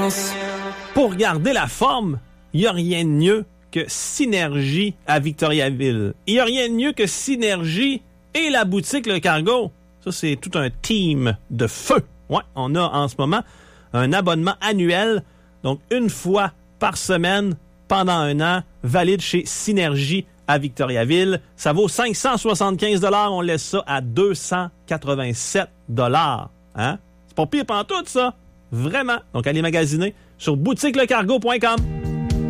Pour garder la forme, il n'y a rien de mieux que Synergie à Victoriaville. Il n'y a rien de mieux que Synergie et la boutique Le Cargo. Ça, c'est tout un team de feu. Ouais, on a en ce moment un abonnement annuel, donc une fois par semaine pendant un an, valide chez Synergie à Victoriaville. Ça vaut 575 $. On laisse ça à 287 $. Hein? C'est pas pire pantoute, ça. Vraiment. Donc, allez magasiner sur boutiquelecargo.com.